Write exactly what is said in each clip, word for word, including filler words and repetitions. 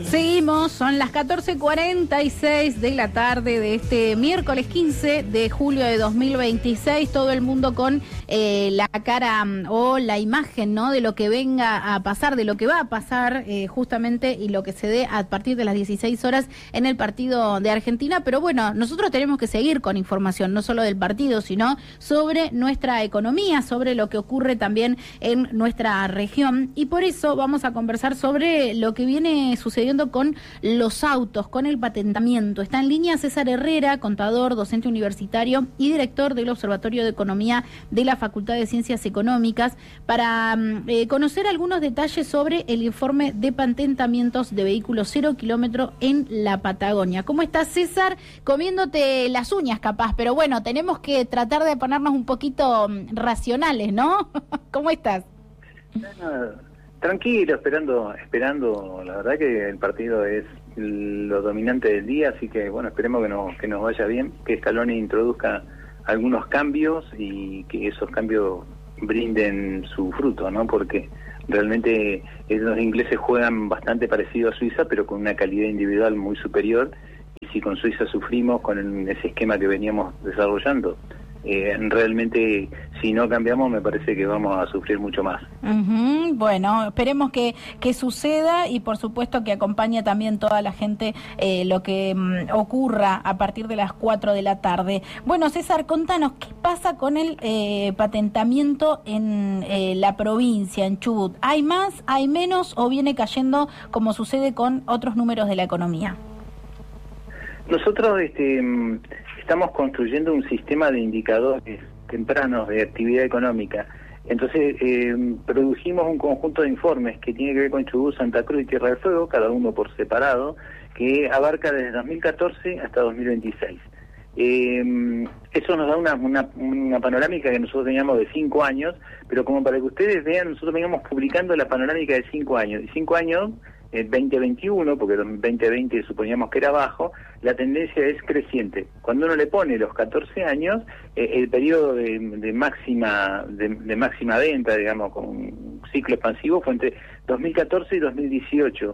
Seguimos, son las catorce cuarenta y seis de la tarde de este miércoles quince de julio de dos mil veintiséis. Todo el mundo con eh, la cara o la imagen, ¿no?, de lo que venga a pasar, de lo que va a pasar eh, justamente y lo que se dé a partir de las dieciséis horas en el partido de Argentina. Pero bueno, nosotros tenemos que seguir con información, no solo del partido, sino sobre nuestra economía, sobre lo que ocurre también en nuestra región. Y por eso vamos a conversar sobre lo que viene sucediendo con los autos, con el patentamiento. Está en línea César Herrera, contador, docente universitario y director del Observatorio de Economía de la Facultad de Ciencias Económicas, para eh, conocer algunos detalles sobre el informe de patentamientos de vehículos cero kilómetro en la Patagonia. ¿Cómo estás, César? Comiéndote las uñas, capaz, pero bueno, tenemos que tratar de ponernos un poquito racionales, ¿no? ¿Cómo estás? No. Tranquilo, esperando, esperando, la verdad que el partido es lo dominante del día, así que bueno, esperemos que, no, que nos vaya bien, que Scaloni introduzca algunos cambios y que esos cambios brinden su fruto, ¿no? Porque realmente los ingleses juegan bastante parecido a Suiza, pero con una calidad individual muy superior, y si con Suiza sufrimos con el, ese esquema que veníamos desarrollando, Eh, realmente si no cambiamos me parece que vamos a sufrir mucho más. Uh-huh. Bueno, esperemos que, que suceda y por supuesto que acompañe también toda la gente eh, lo que um, ocurra a partir de las cuatro de la tarde. Bueno, César, contanos, ¿qué pasa con el eh, patentamiento en eh, la provincia, en Chubut? ¿Hay más, hay menos o viene cayendo como sucede con otros números de la economía? Nosotros este, estamos construyendo un sistema de indicadores tempranos de actividad económica. Entonces eh, produjimos un conjunto de informes que tiene que ver con Chubut, Santa Cruz y Tierra del Fuego, cada uno por separado, que abarca desde dos mil catorce hasta dos mil veintiséis. Eh, eso nos da una, una, una panorámica que nosotros teníamos de cinco años, pero como para que ustedes vean, nosotros veníamos publicando la panorámica de cinco años. Y cinco años... el veinte veintiuno, porque el veinte veinte suponíamos que era bajo, la tendencia es creciente. Cuando uno le pone los catorce años, eh, el periodo de, de máxima de, de máxima venta, digamos, con un ciclo expansivo, fue entre dos mil catorce y dos mil dieciocho.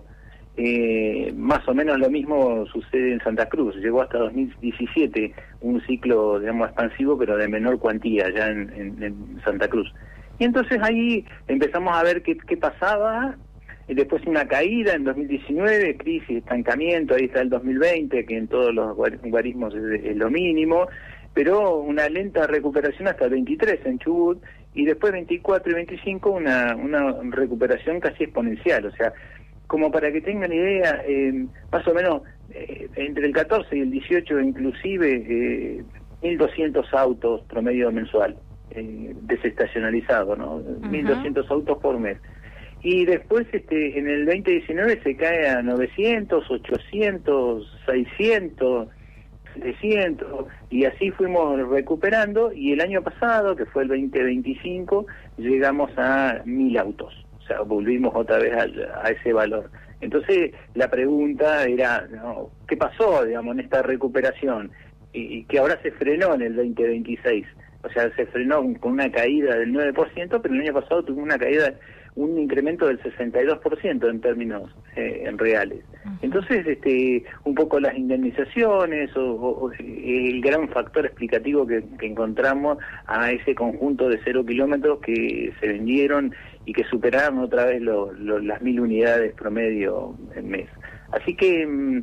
Eh, más o menos lo mismo sucede en Santa Cruz. Llegó hasta dos mil diecisiete un ciclo, digamos, expansivo, pero de menor cuantía ya en, en, en Santa Cruz. Y entonces ahí empezamos a ver qué, qué pasaba. Y después una caída en dos mil diecinueve, crisis, estancamiento, ahí está el dos mil veinte, que en todos los guarismos es, es lo mínimo, pero una lenta recuperación hasta el veintitrés en Chubut, y después veinticuatro y veinticinco una, una recuperación casi exponencial. O sea, como para que tengan idea, eh, más o menos eh, entre el catorce y el dieciocho inclusive, eh, mil doscientos autos promedio mensual, eh, desestacionalizado, ¿no? Uh-huh. mil doscientos autos por mes. Y después este en el veinte diecinueve se cae a novecientos, ochocientos, seiscientos, setecientos, y así fuimos recuperando, y el año pasado, que fue el veinte veinticinco, llegamos a mil autos, o sea, volvimos otra vez a, a ese valor. Entonces la pregunta era, ¿no?, ¿qué pasó, digamos, en esta recuperación? Y, y que ahora se frenó en el veinte veintiséis, o sea, se frenó con una caída del nueve por ciento, pero el año pasado tuvo una caída, un incremento del sesenta y dos por ciento en términos eh, en reales. Uh-huh. Entonces, este, un poco las indemnizaciones o, o, o el gran factor explicativo que, que encontramos a ese conjunto de cero kilómetros que se vendieron y que superaron otra vez lo, lo, las mil unidades promedio en mes. Así que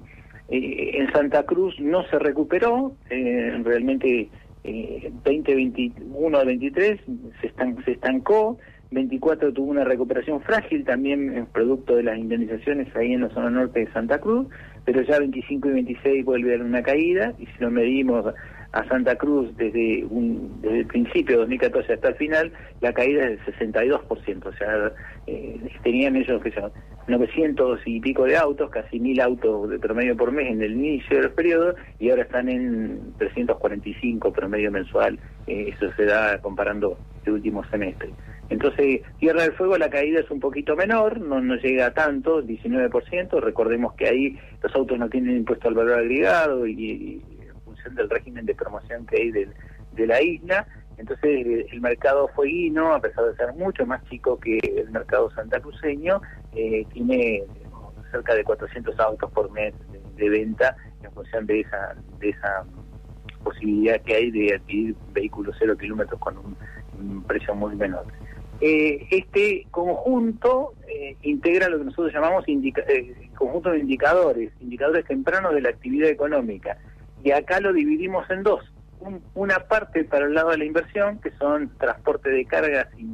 eh, en Santa Cruz no se recuperó, eh, realmente eh, veinte veintiuno a veintitrés se, estan, se estancó. veinticuatro tuvo una recuperación frágil, también producto de las indemnizaciones ahí en la zona norte de Santa Cruz, pero ya veinticinco y veintiséis vuelve a haber una caída, y si lo medimos a Santa Cruz desde, un, desde el principio de dos mil catorce hasta el final, la caída es del sesenta y dos por ciento, o sea, eh, tenían ellos que son novecientos y pico de autos, casi mil autos de promedio por mes en el inicio del periodo, y ahora están en trescientos cuarenta y cinco promedio mensual, eh, eso se da comparando el último semestre. Entonces, Tierra del Fuego la caída es un poquito menor, no, no llega a tanto, diecinueve por ciento, recordemos que ahí los autos no tienen impuesto al valor agregado y, y en función del régimen de promoción que hay de, de la isla, entonces el, el mercado fueguino, a pesar de ser mucho más chico que el mercado santacruceño, eh, tiene cerca de cuatrocientos autos por mes de, de venta en función de esa de esa posibilidad que hay de adquirir vehículos cero kilómetros con un, un precio muy menor. Eh, este conjunto eh, integra lo que nosotros llamamos indica, eh, conjunto de indicadores, indicadores tempranos de la actividad económica, y acá lo dividimos en dos. Un, una parte para el lado de la inversión, que son transporte de cargas y,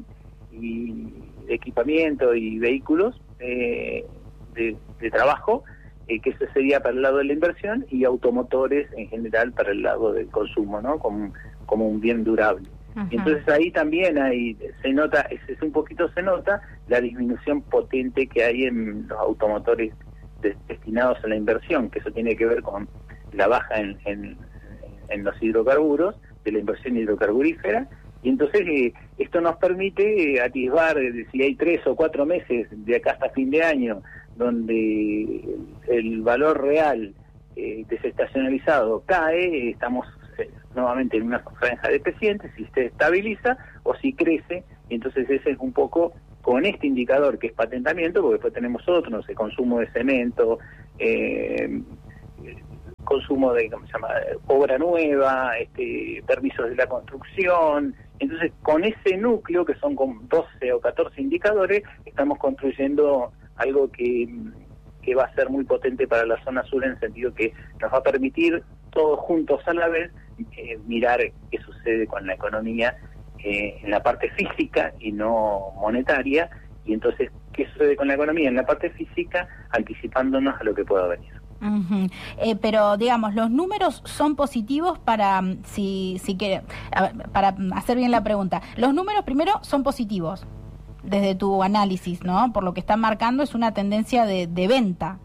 y equipamiento y vehículos eh, de, de trabajo, eh, que eso sería para el lado de la inversión, y automotores en general para el lado del consumo, ¿no? Como, como un bien durable. Ajá. Entonces ahí también hay, se nota, es, es un poquito se nota la disminución potente que hay en los automotores de, destinados a la inversión, que eso tiene que ver con la baja en, en, en los hidrocarburos, de la inversión hidrocarburífera, y entonces eh, esto nos permite eh, atisbar eh, si hay tres o cuatro meses de acá hasta fin de año donde el, el valor real eh, desestacionalizado cae, estamos eh, nuevamente en una franja decreciente, si se estabiliza o si crece, y entonces ese es un poco con este indicador que es patentamiento, porque después tenemos otros, no sé, consumo de cemento, eh, consumo de, ¿cómo se llama?, obra nueva, este, permisos de la construcción. Entonces, con ese núcleo, que son con doce o catorce indicadores, estamos construyendo algo que, que va a ser muy potente para la zona sur, en el sentido que nos va a permitir, todos juntos a la vez, eh, mirar qué sucede con la economía eh, en la parte física y no monetaria, y entonces, qué sucede con la economía en la parte física, anticipándonos a lo que pueda venir. Uh-huh. Eh, pero digamos, los números son positivos para, si, si quiere, para hacer bien la pregunta. Los números primero son positivos desde tu análisis, ¿no? Por lo que están marcando es una tendencia de, de venta.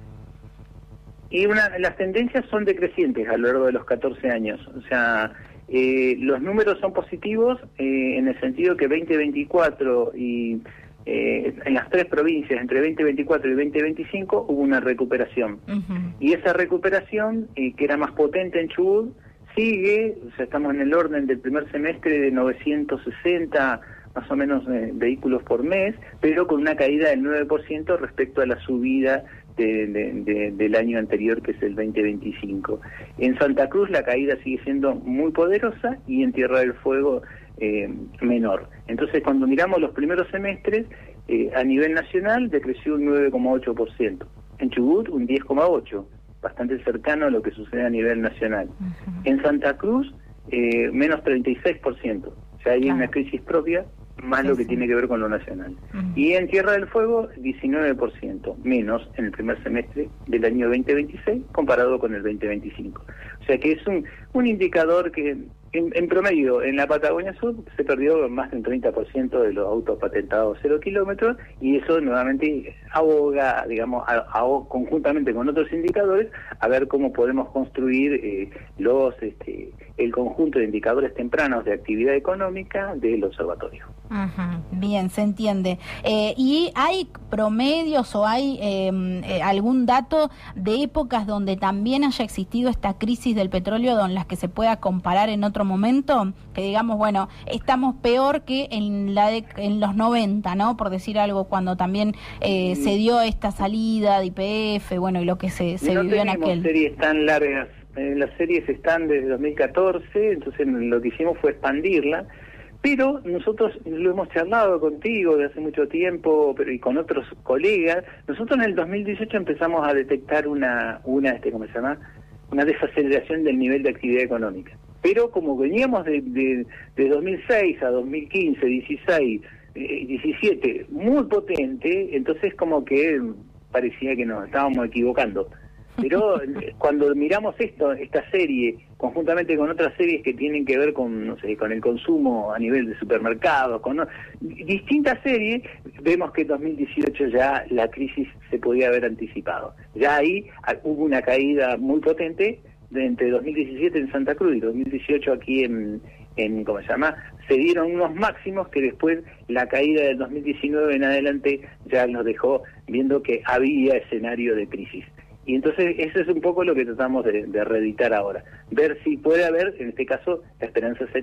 Y una, las tendencias son decrecientes a lo largo de los catorce años. O sea, eh, los números son positivos eh, en el sentido que veinte veinticuatro y Eh, en las tres provincias, entre veinte veinticuatro y veinte veinticinco, hubo una recuperación. Uh-huh. Y esa recuperación, eh, que era más potente en Chubut, sigue, o sea, estamos en el orden del primer semestre de novecientos sesenta, más o menos, eh, vehículos por mes, pero con una caída del nueve por ciento respecto a la subida de, de, de, del año anterior, que es el veinte veinticinco. En Santa Cruz la caída sigue siendo muy poderosa, y en Tierra del Fuego Eh, menor. Entonces, cuando miramos los primeros semestres, eh, a nivel nacional decreció un nueve coma ocho por ciento. En Chubut, un diez coma ocho por ciento, bastante cercano a lo que sucede a nivel nacional. Uh-huh. En Santa Cruz, eh, menos treinta y seis por ciento. O sea, hay claro. una crisis propia, más sí, lo que sí. tiene que ver con lo nacional. Uh-huh. Y en Tierra del Fuego, diecinueve por ciento, menos en el primer semestre del año veinte veintiséis, comparado con el veinte veinticinco. O sea que es un, un indicador que, en, en promedio, en la Patagonia Sur se perdió más del treinta por ciento de los autos patentados cero kilómetros, y eso nuevamente aboga, digamos, a, a, conjuntamente con otros indicadores, a ver cómo podemos construir eh, los este, el conjunto de indicadores tempranos de actividad económica del observatorio. Ajá, bien, se entiende. Eh, ¿Y hay promedios o hay eh, eh, algún dato de épocas donde también haya existido esta crisis del petróleo, en las que se pueda comparar en otro momento? Que digamos, bueno, estamos peor que en la de, en los noventa, ¿no? Por decir algo, cuando también eh, se dio esta salida de Y P F, bueno, y lo que se, se no vivió en aquel. No tenemos series tan largas. Eh, las series están desde dos mil catorce, entonces lo que hicimos fue expandirla. Pero nosotros lo hemos charlado contigo de hace mucho tiempo, pero y con otros colegas. Nosotros en el dos mil dieciocho empezamos a detectar una, una este, ¿cómo se llama? Una desaceleración del nivel de actividad económica. Pero como veníamos de, de, de dos mil seis a dos mil quince, dieciséis, eh, diecisiete, muy potente, entonces como que parecía que nos estábamos equivocando. Pero cuando miramos esto, esta serie, conjuntamente con otras series que tienen que ver con, no sé, con el consumo a nivel de supermercados, con no, distintas series, vemos que en dos mil dieciocho ya la crisis se podía haber anticipado. Ya ahí hubo una caída muy potente de entre dos mil diecisiete en Santa Cruz y dos mil dieciocho aquí en, en, ¿cómo se llama? Se dieron unos máximos que después la caída del dos mil diecinueve en adelante ya nos dejó viendo que había escenario de crisis. Y entonces eso es un poco lo que tratamos de, de reeditar ahora, ver si puede haber, en este caso la esperanza sería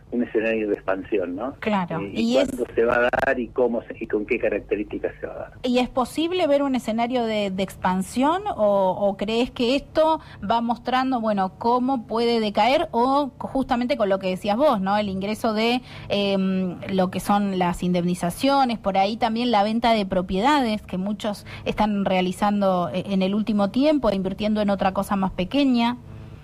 un escenario de expansión, ¿no? Claro. Eh, y, y cuándo es... se va a dar y cómo se, y con qué características se va a dar. ¿Y es posible ver un escenario de, de expansión o, o crees que esto va mostrando, bueno, cómo puede decaer o justamente con lo que decías vos, ¿no? El ingreso de eh, lo que son las indemnizaciones, por ahí también la venta de propiedades que muchos están realizando en el último tiempo, invirtiendo en otra cosa más pequeña?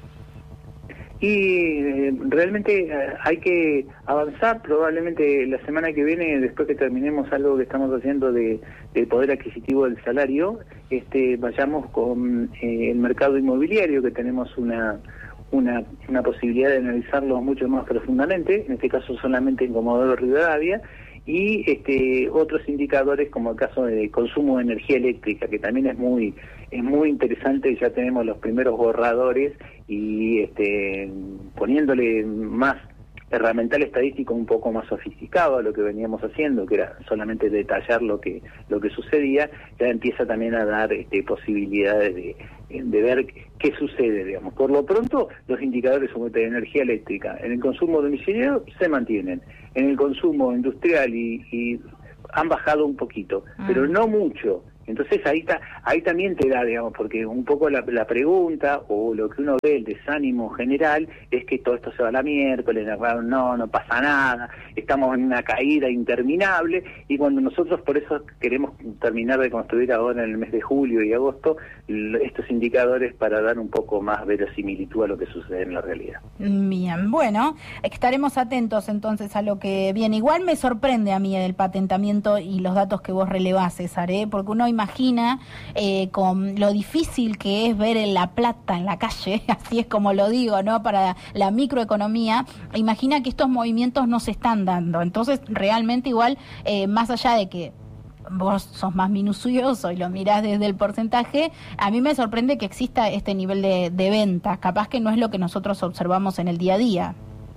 Y eh, realmente eh, hay que avanzar. Probablemente la semana que viene, después que terminemos algo que estamos haciendo de, de poder adquisitivo del salario, este, vayamos con eh, el mercado inmobiliario, que tenemos una, una una posibilidad de analizarlo mucho más profundamente, en este caso solamente en Comodoro Rivadavia, y este, otros indicadores como el caso de consumo de energía eléctrica, que también es muy es muy interesante. Ya tenemos los primeros borradores y este, poniéndole más herramental estadístico un poco más sofisticado a lo que veníamos haciendo, que era solamente detallar lo que lo que sucedía, ya empieza también a dar este, posibilidades de, de ver qué sucede, digamos. Por lo pronto, los indicadores sobre energía eléctrica en el consumo domiciliario se mantienen, en el consumo industrial y, y han bajado un poquito, mm. pero no mucho. Entonces ahí está, ahí también te da, digamos, porque un poco la, la pregunta o lo que uno ve, el desánimo general, es que todo esto se va a la miércoles, no, no pasa nada, estamos en una caída interminable, y cuando nosotros por eso queremos terminar de construir ahora en el mes de julio y agosto estos indicadores para dar un poco más verosimilitud a lo que sucede en la realidad. Bien, bueno, estaremos atentos entonces a lo que viene. Igual me sorprende a mí el patentamiento y los datos que vos relevás, César, ¿eh? Porque uno imagina eh, con lo difícil que es ver en la plata en la calle, así es como lo digo, ¿no? Para la microeconomía, imagina que estos movimientos no se están dando. Entonces, realmente igual, eh, más allá de que vos sos más minucioso y lo mirás desde el porcentaje, a mí me sorprende que exista este nivel de, de ventas. Capaz que no es lo que nosotros observamos en el día a día.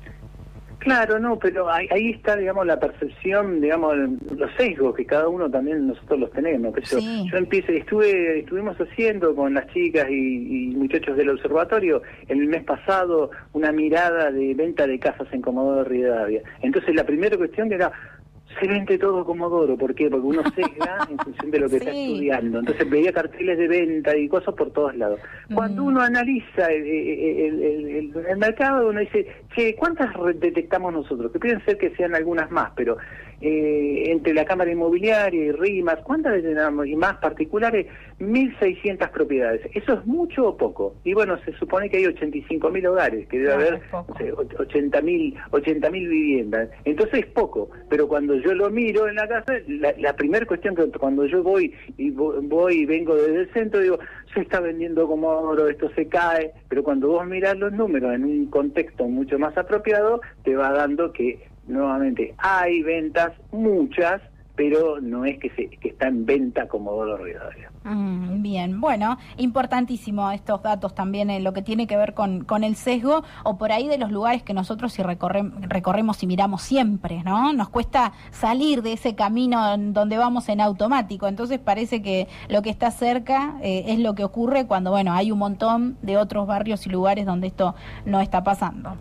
Claro, no, pero ahí, ahí está, digamos, la percepción, digamos, los sesgos que cada uno también nosotros los tenemos. Yo, sí. yo empiezo, estuve, estuvimos haciendo con las chicas y, y muchachos del observatorio en el mes pasado una mirada de venta de casas en Comodoro Rivadavia. Entonces la primera cuestión era, se vende todo Comodoro. ¿Por qué? Porque uno sesga en función de lo que sí. está estudiando. Entonces veía carteles de venta y cosas por todos lados. Mm. Cuando uno analiza el, el, el, el, el mercado, uno dice, che, ¿cuántas detectamos nosotros? Que pueden ser que sean algunas más, pero eh, entre la Cámara Inmobiliaria y RIMAS, ¿cuántas detectamos? Y más particulares, mil seiscientas propiedades. ¿Eso es mucho o poco? Y bueno, se supone que hay ochenta y cinco mil hogares, que debe ah, haber no sé, ochenta mil viviendas. Entonces es poco, pero cuando yo lo miro en la casa, la, la primera cuestión que cuando yo voy y voy y vengo desde el centro, digo, se está vendiendo Comodoro, esto se cae, pero cuando vos mirás los números en un contexto mucho más apropiado, te va dando que nuevamente hay ventas, muchas, pero no es que se que está en venta Comodoro Rivadavia. Mm, bien, bueno, importantísimo estos datos también en lo que tiene que ver con, con el sesgo, o por ahí de los lugares que nosotros si recorre, recorremos y miramos siempre, ¿no? Nos cuesta salir de ese camino donde vamos en automático, entonces parece que lo que está cerca eh, es lo que ocurre cuando, bueno, hay un montón de otros barrios y lugares donde esto no está pasando.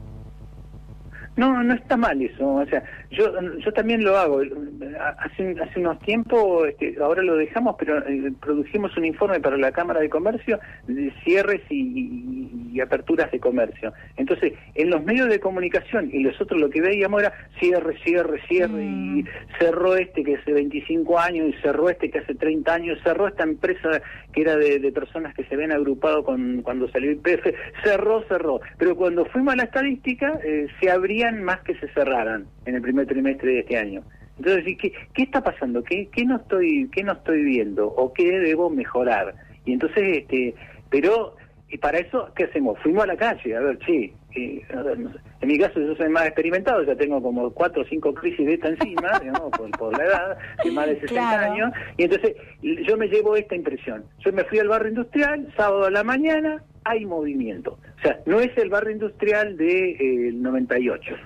No, no está mal eso, o sea, yo yo también lo hago. Hace hace unos tiempos, este, ahora lo dejamos, pero eh, produjimos un informe para la Cámara de Comercio de cierres y, y, y aperturas de comercio. Entonces, en los medios de comunicación y nosotros lo que veíamos era cierre, cierre, cierre, mm. y cerró este que hace veinticinco años, y cerró este que hace treinta años, cerró esta empresa que era de, de personas que se ven agrupado con cuando salió el P F, cerró, cerró. Pero cuando fuimos a la estadística, eh, se abría más que se cerraran en el primer trimestre de este año. Entonces, ¿qué, qué está pasando? ¿Qué, qué no estoy qué no estoy viendo? ¿O qué debo mejorar? Y entonces, este pero y para eso, ¿qué hacemos? Fuimos a la calle, a ver, sí. Eh, a ver, no sé. En mi caso yo soy más experimentado, ya tengo como cuatro o cinco crisis de esta encima, digamos, por, por la edad, de más de sesenta claro. años, y entonces yo me llevo esta impresión. Yo me fui al barrio industrial, sábado a la mañana, hay movimiento. O sea, no es el barrio industrial del de, eh, noventa y ocho.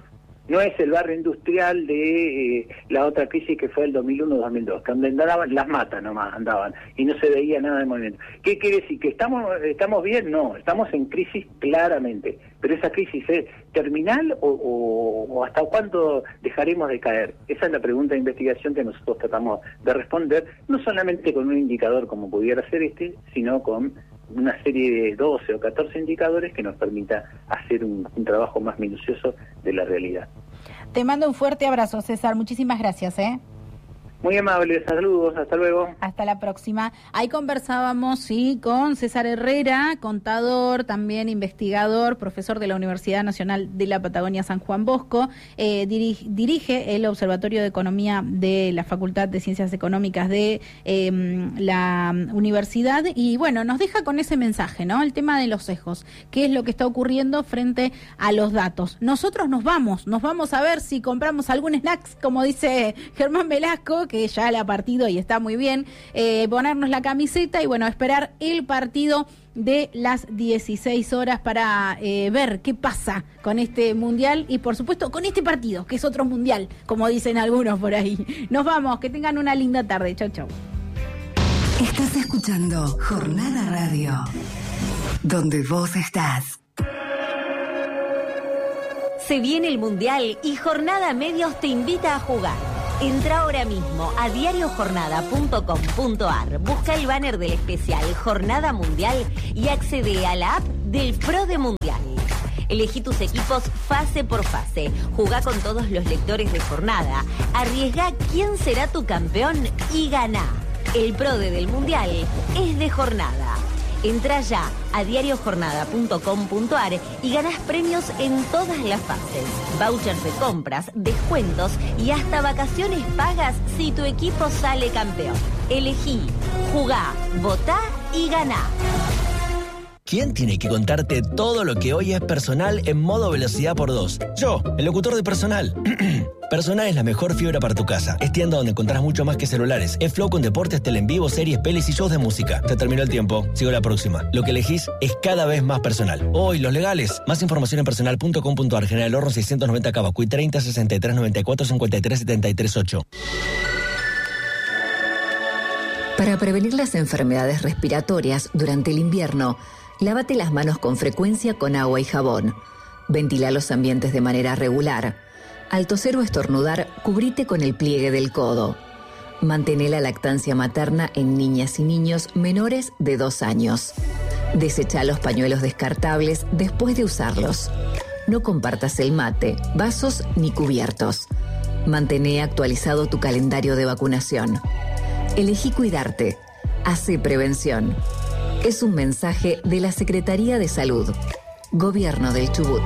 No es el barrio industrial de eh, la otra crisis que fue el dos mil uno dos mil dos, que donde andaban las matas nomás andaban y no se veía nada de movimiento. ¿Qué quiere decir? ¿Que estamos estamos bien? No, estamos en crisis claramente, pero esa crisis es terminal o, o, o hasta cuándo dejaremos de caer. Esa es la pregunta de investigación que nosotros tratamos de responder, no solamente con un indicador como pudiera ser este, sino con una serie de doce o catorce indicadores que nos permita hacer un, un trabajo más minucioso de la realidad. Te mando un fuerte abrazo, César. Muchísimas gracias, ¿eh? Muy amable, saludos, hasta luego. Hasta la próxima. Ahí conversábamos, sí, con César Herrera, contador, también investigador, profesor de la Universidad Nacional de la Patagonia San Juan Bosco, eh, dirige, dirige el Observatorio de Economía de la Facultad de Ciencias Económicas de eh, la universidad, y bueno, nos deja con ese mensaje, ¿no? El tema de los sesgos, qué es lo que está ocurriendo frente a los datos. Nosotros nos vamos, nos vamos a ver si compramos algún snacks, como dice Germán Velasco, que ya la partido y está muy bien, eh, ponernos la camiseta y bueno, esperar el partido de las dieciséis horas para eh, ver qué pasa con este mundial y por supuesto con este partido, que es otro mundial, como dicen algunos por ahí. Nos vamos, que tengan una linda tarde. Chau, chau. Estás escuchando Jornada Radio, donde vos estás. Se viene el mundial y Jornada Medios te invita a jugar. Entra ahora mismo a diario jornada punto com punto ar, busca el banner del especial Jornada Mundial y accede a la app del Pro de Mundial. Elegí tus equipos fase por fase, jugá con todos los lectores de Jornada, arriesgá quién será tu campeón y ganá. El Pro de del Mundial es de Jornada. Entra ya a diario jornada punto com punto ar y ganás premios en todas las fases. Vouchers de compras, descuentos y hasta vacaciones pagas si tu equipo sale campeón. Elegí, jugá, votá y ganá. ¿Quién tiene que contarte todo lo que hoy es Personal en modo velocidad por dos? Yo, el locutor de Personal. Personal es la mejor fibra para tu casa. Es tienda donde encontrás mucho más que celulares. Es Flow con deportes, tele en vivo, series, pelis y shows de música. Se terminó el tiempo. Sigo la próxima. Lo que elegís es cada vez más Personal. Hoy, los legales. Más información en personal punto com punto ar. General Horno seiscientos noventa Cavacuy treinta sesenta y tres noventa y cuatro cincuenta y tres setenta y tres ocho. Para prevenir las enfermedades respiratorias durante el invierno, lávate las manos con frecuencia con agua y jabón. Ventila los ambientes de manera regular. Al toser o estornudar, cubrite con el pliegue del codo. Mantén la lactancia materna en niñas y niños menores de dos años. Desecha los pañuelos descartables después de usarlos. No compartas el mate, vasos ni cubiertos. Mantén actualizado tu calendario de vacunación. Elegí cuidarte. Hace prevención. Es un mensaje de la Secretaría de Salud. Gobierno del Chubut.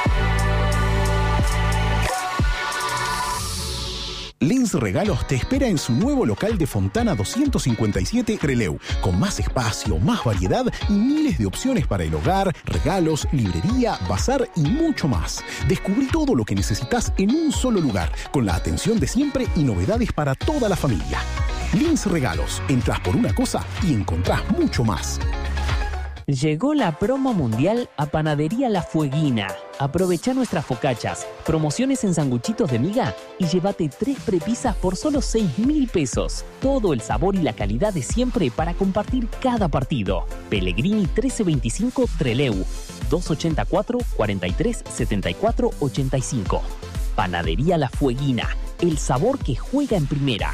Lins Regalos te espera en su nuevo local de Fontana doscientos cincuenta y siete Trelew, con más espacio, más variedad y miles de opciones para el hogar, regalos, librería, bazar y mucho más. Descubrí todo lo que necesitas en un solo lugar, con la atención de siempre y novedades para toda la familia. Lins Regalos, entras por una cosa y encontrás mucho más. Llegó la promo mundial a Panadería La Fueguina. Aprovecha nuestras focachas, promociones en sanguchitos de miga y llévate tres prepisas por solo seis mil pesos. Todo el sabor y la calidad de siempre para compartir cada partido. Pellegrini trece veinticinco Trelew, dos ochenta y cuatro, cuarenta y tres, setenta y cuatro, ochenta y cinco. Panadería La Fueguina, el sabor que juega en primera.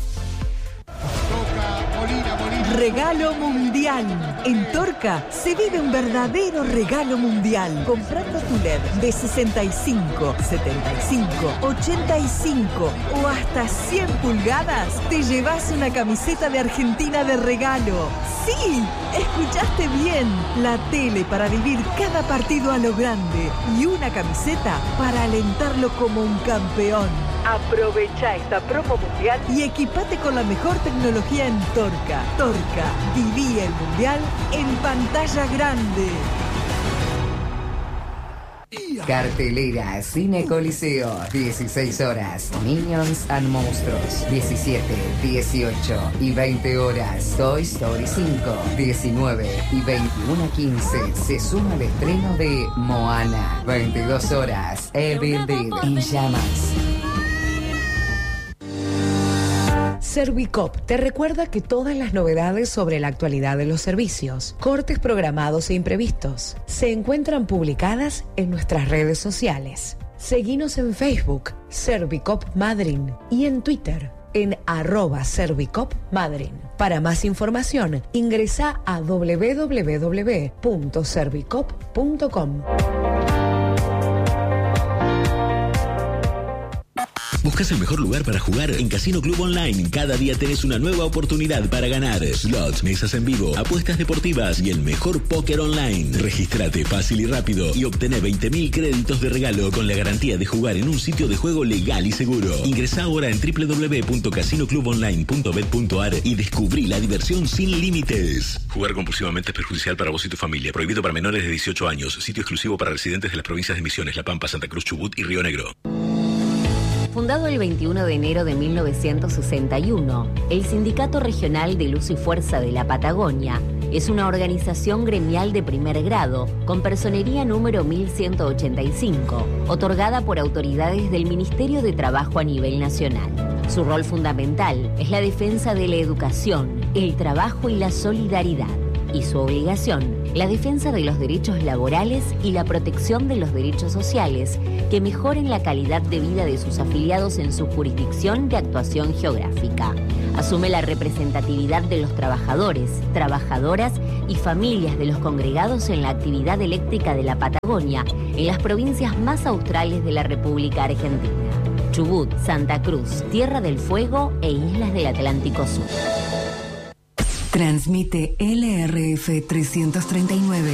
Regalo mundial. En Torca se vive un verdadero regalo mundial. Comprando tu L E D de sesenta y cinco, setenta y cinco, ochenta y cinco o hasta cien pulgadas, te llevas una camiseta de Argentina de regalo. ¡Sí! Escuchaste bien. La tele para vivir cada partido a lo grande y una camiseta para alentarlo como un campeón. Aprovecha esta promo mundial y equipate con la mejor tecnología en Torca. Torca, viví el mundial en pantalla grande. Cartelera Cine Coliseo, dieciséis horas. Minions and Monstruos, diecisiete, dieciocho y veinte horas. Toy Story cinco, diecinueve y veintiuno a quince. Se suma el estreno de Moana, veintidós horas. Evil Dead en llamas. Servicop te recuerda que todas las novedades sobre la actualidad de los servicios, cortes programados e imprevistos, se encuentran publicadas en nuestras redes sociales. Seguinos en Facebook, Servicop Madryn, y en Twitter, en arroba Servicop Madryn. Para más información, ingresa a doble u doble u doble u punto servicop punto com. ¿Buscas el mejor lugar para jugar? En Casino Club Online, cada día tenés una nueva oportunidad para ganar. Slots, mesas en vivo, apuestas deportivas y el mejor póker online. Regístrate fácil y rápido y obtené veinte mil créditos de regalo con la garantía de jugar en un sitio de juego legal y seguro. Ingresá ahora en doble u doble u doble u punto casino club online punto bet punto ar y descubrí la diversión sin límites. Jugar compulsivamente es perjudicial para vos y tu familia. Prohibido para menores de dieciocho años. Sitio exclusivo para residentes de las provincias de Misiones, La Pampa, Santa Cruz, Chubut y Río Negro. Fundado el veintiuno de enero de mil novecientos sesenta y uno, el Sindicato Regional de Luz y Fuerza de la Patagonia es una organización gremial de primer grado con personería número mil ciento ochenta y cinco, otorgada por autoridades del Ministerio de Trabajo a nivel nacional. Su rol fundamental es la defensa de la educación, el trabajo y la solidaridad, y su obligación, la defensa de los derechos laborales y la protección de los derechos sociales que mejoren la calidad de vida de sus afiliados en su jurisdicción de actuación geográfica. Asume la representatividad de los trabajadores, trabajadoras y familias de los congregados en la actividad eléctrica de la Patagonia en las provincias más australes de la República Argentina: Chubut, Santa Cruz, Tierra del Fuego e Islas del Atlántico Sur. Transmite L R F trescientos treinta y nueve.